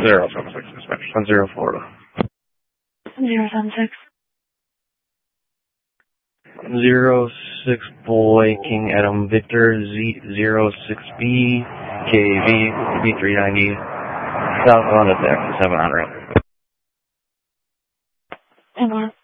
076 dispatch. 10-4. 076. 06 Boy, King Adam Victor, Z06B, KV, B390, southbound at the 700. And